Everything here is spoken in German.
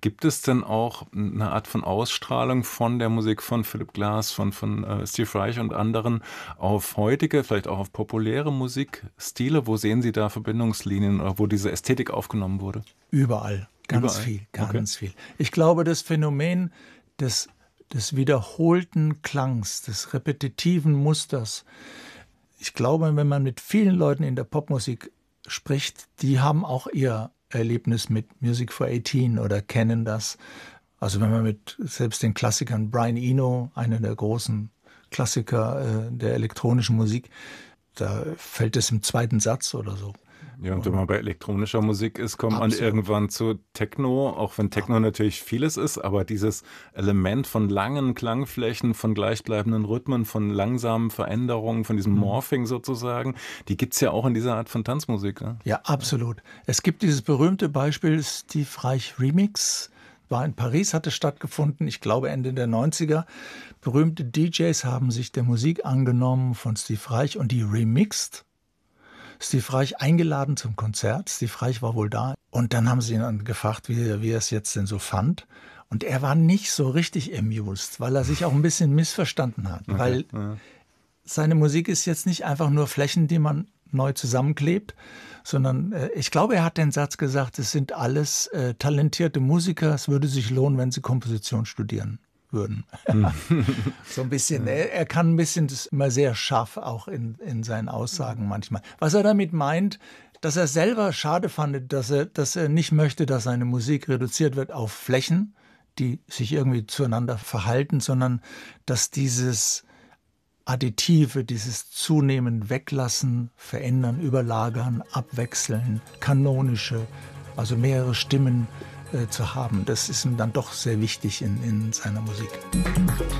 Gibt es denn auch eine Art von Ausstrahlung von der Musik von Philip Glass, von Steve Reich und anderen auf heutige, vielleicht auch auf populäre Musikstile? Wo sehen Sie da Verbindungslinien oder wo diese Ästhetik aufgenommen wurde? Überall, ganz viel, ganz viel. Ich glaube, das Phänomen des wiederholten Klangs, des repetitiven Musters, ich glaube, wenn man mit vielen Leuten in der Popmusik spricht, die haben auch ihr Erlebnis mit Music for 18 oder kennen das. Also wenn man mit selbst den Klassikern, Brian Eno, einer der großen Klassiker der elektronischen Musik, da fällt es im zweiten Satz oder so. Ja, und wenn man bei elektronischer Musik ist, kommt man irgendwann zu Techno, auch wenn Techno natürlich vieles ist, aber dieses Element von langen Klangflächen, von gleichbleibenden Rhythmen, von langsamen Veränderungen, von diesem Morphing sozusagen, die gibt's ja auch in dieser Art von Tanzmusik. Ne? Ja, absolut. Es gibt dieses berühmte Beispiel Steve Reich Remix, war in Paris, hatte stattgefunden, ich glaube Ende der 90er. Berühmte DJs haben sich der Musik angenommen von Steve Reich und die remixed. Steve Reich eingeladen zum Konzert. Steve Reich war wohl da. Und dann haben sie ihn dann gefragt, wie er es jetzt denn so fand. Und er war nicht so richtig amused, weil er sich auch ein bisschen missverstanden hat. Okay, weil seine Musik ist jetzt nicht einfach nur Flächen, die man neu zusammenklebt, sondern ich glaube, er hat den Satz gesagt, es sind alles talentierte Musiker, es würde sich lohnen, wenn sie Komposition studieren würden. So ein bisschen, er kann ein bisschen, das ist immer sehr scharf auch in seinen Aussagen manchmal. Was er damit meint, dass er selber schade fand, dass er nicht möchte, dass seine Musik reduziert wird auf Flächen, die sich irgendwie zueinander verhalten, sondern dass dieses Additive, dieses zunehmend Weglassen, Verändern, Überlagern, Abwechseln, kanonische, also mehrere Stimmen zu haben. Das ist ihm dann doch sehr wichtig in seiner Musik.